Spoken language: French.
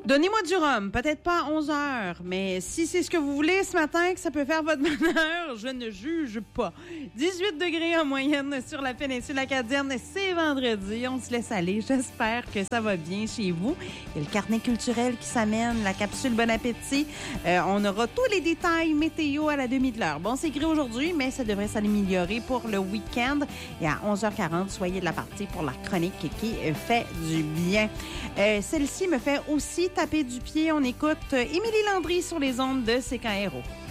Donnez-moi du rhum, peut-être pas à 11 heures, mais si c'est ce que vous voulez ce matin, que ça peut faire votre bonheur, je ne juge pas. 18 degrés en moyenne sur la péninsule acadienne, c'est vendredi, on se laisse aller. J'espère que ça va bien chez vous. Il y a le carnet culturel qui s'amène, la capsule Bon Appétit. On aura tous les détails météo à la demi de l'heure. Bon, c'est gris aujourd'hui, mais ça devrait s'améliorer pour le week-end. Et à 11h40, soyez de la partie pour la chronique qui fait du bien. Celle-ci me fait aussi taper du pied. On écoute Émilie Landry sur les ondes de CKRO.